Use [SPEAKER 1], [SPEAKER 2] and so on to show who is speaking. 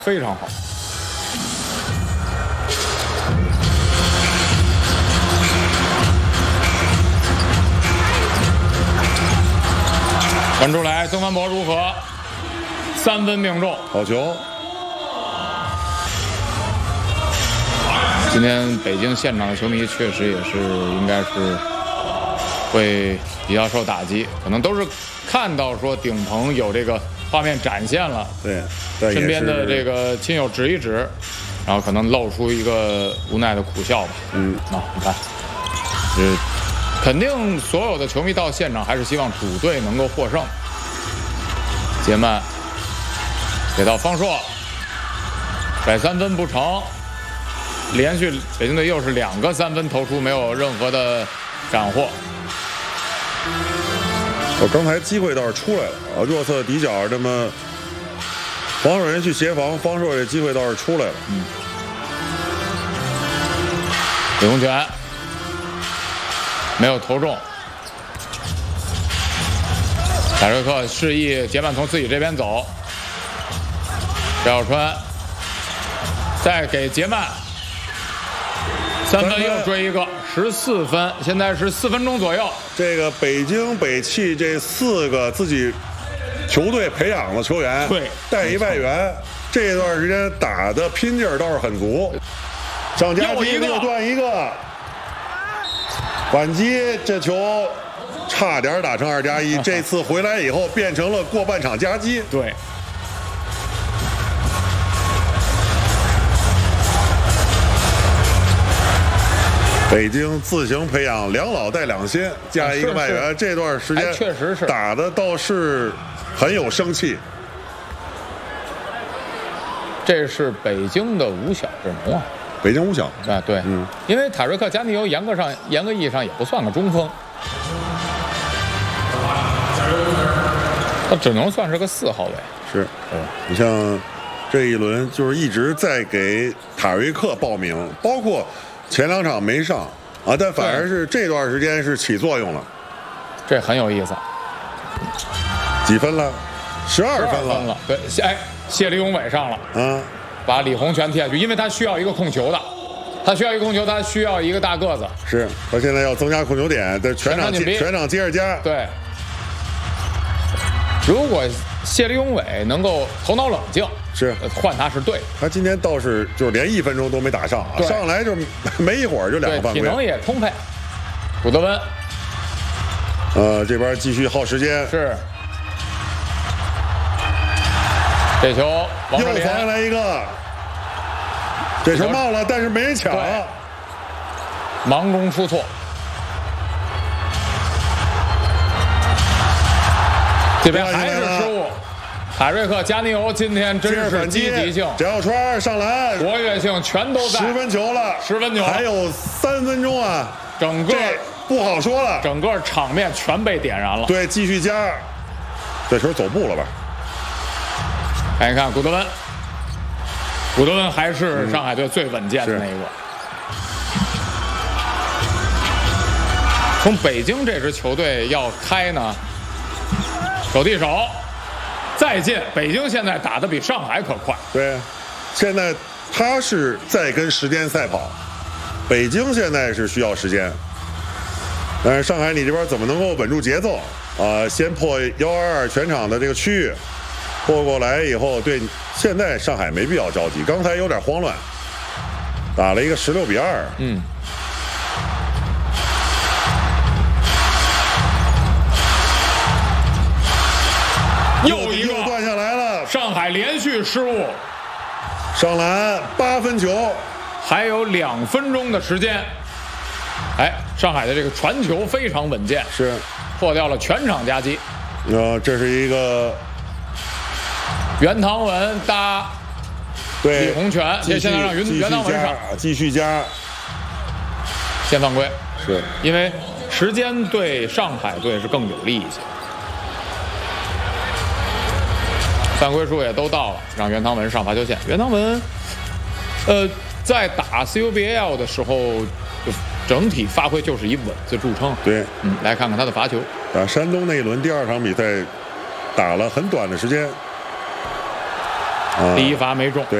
[SPEAKER 1] 非常好。传出来，曾凡博如何？3分命中，
[SPEAKER 2] 好球！
[SPEAKER 1] 今天北京现场的球迷确实也是应该是会比较受打击，可能都是看到说顶棚有这个画面展现了，
[SPEAKER 2] 对，
[SPEAKER 1] 身边的这个亲友指一指，然后可能露出一个无奈的苦笑吧。你看，肯定所有的球迷到现场还是希望主队能够获胜。杰曼给到方硕，甩3分不成，连续北京队又是2个3分投出，没有任何的斩获。
[SPEAKER 2] 刚才机会倒是出来了啊，弱侧底角这么防守人去协防，方硕这机会倒是出来了。
[SPEAKER 1] 李洪权没有投中，凯瑞克示意杰曼从自己这边走，赵小川再给杰曼3分又追一个，14分，现在是4分钟左右。
[SPEAKER 2] 这个北京北汽这4个自己球队培养的球员，
[SPEAKER 1] 对，
[SPEAKER 2] 带一外援，这段时间打的拼劲儿倒是很足。上佳期又断一个，反击这球差点打成2+1，这次回来以后变成了过半场夹击。
[SPEAKER 1] 对。
[SPEAKER 2] 北京自行培养2老带2新，加一个外援，这段时间
[SPEAKER 1] 确实是
[SPEAKER 2] 打的倒是很有生气。
[SPEAKER 1] 这是北京的5小阵容啊，
[SPEAKER 2] 北京5小
[SPEAKER 1] 啊，对，因为塔瑞克·加尼尤严格意义上也不算个中锋，他只能算是个4号位。
[SPEAKER 2] 是，你像这一轮就是一直在给塔瑞克报名，包括前2场没上啊，但反而是这段时间是起作用了，
[SPEAKER 1] 这很有意思。
[SPEAKER 2] 几分了？12分了。
[SPEAKER 1] 对，谢立永伟上了，把李洪权踢下去，因为他需要一个控球的，他需要一个大个子。
[SPEAKER 2] 是，他现在要增加控球点，在全场接着加。
[SPEAKER 1] 对，如果谢立永伟能够头脑冷静，
[SPEAKER 2] 是
[SPEAKER 1] 换他是对的。
[SPEAKER 2] 他今天倒是就是连1分钟都没打上，上来就没一会儿就2个犯规，
[SPEAKER 1] 体能也充沛。古德温，
[SPEAKER 2] 这边继续耗时间。
[SPEAKER 1] 是。这球
[SPEAKER 2] 又防下来一个，这球冒了，但是没人抢，
[SPEAKER 1] 忙中出错。这边还是失误。凯瑞克·加尼欧今天真是积极性，
[SPEAKER 2] 翟小川上篮，
[SPEAKER 1] 活跃性全都在。
[SPEAKER 2] 10分球了
[SPEAKER 1] ，10分球，
[SPEAKER 2] 还有3分钟啊！
[SPEAKER 1] 整个
[SPEAKER 2] 不好说了，
[SPEAKER 1] 整个场面全被点燃了。
[SPEAKER 2] 对，继续加。这球走步了吧？
[SPEAKER 1] 看一看古德温还是上海队最稳健的那一个。从北京这支球队要开呢，手递手，再进。北京现在打得比上海可快。
[SPEAKER 2] 对，现在他是在跟时间赛跑，北京现在是需要时间。但是上海你这边怎么能够稳住节奏啊？先破122全场的这个区域。破过来以后，对，现在上海没必要着急，刚才有点慌乱，打了一个16比2。
[SPEAKER 1] 又一个
[SPEAKER 2] 断下来了，
[SPEAKER 1] 上海连续失误，
[SPEAKER 2] 上篮8分球，
[SPEAKER 1] 还有2分钟的时间。上海的这个传球非常稳健，
[SPEAKER 2] 是
[SPEAKER 1] 破掉了全场夹击。
[SPEAKER 2] 这是一个。
[SPEAKER 1] 袁唐文搭
[SPEAKER 2] 对
[SPEAKER 1] 李洪权，现在让袁唐文上，
[SPEAKER 2] 继续加，
[SPEAKER 1] 先犯规，
[SPEAKER 2] 是
[SPEAKER 1] 因为时间对上海队是更有利一些，犯规数也都到了，让袁唐文上罚球线。袁唐文，在打 CUBL 的时候，就整体发挥就是以稳字著称。
[SPEAKER 2] 对，
[SPEAKER 1] 来看看他的罚球。
[SPEAKER 2] 打山东那一轮第2场比赛，打了很短的时间。
[SPEAKER 1] 第一罚没中。
[SPEAKER 2] 对。